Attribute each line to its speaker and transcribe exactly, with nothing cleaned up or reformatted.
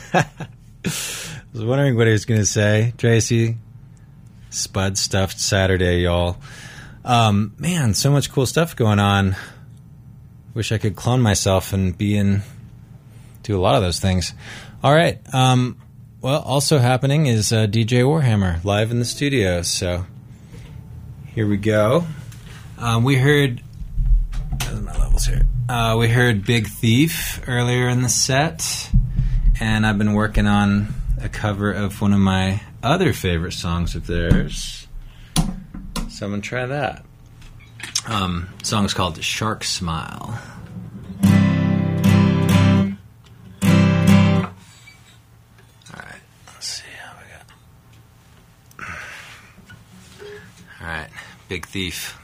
Speaker 1: I was wondering what he was going to say. Tracy, Spud stuffed Saturday, y'all. Um, man, so much cool stuff going on. Wish I could clone myself and be in, do a lot of those things. All right. Um, well, also happening is uh, D J Warhammer live in the studio. So here we go. Um, we heard, there's my levels here. Uh, we heard Big Thief earlier in the set, and I've been working on a cover of one of my other favorite songs of theirs. So I'm going to try that. Um, the song's called Shark Smile. Alright, let's see how we got. Alright, Big Thief.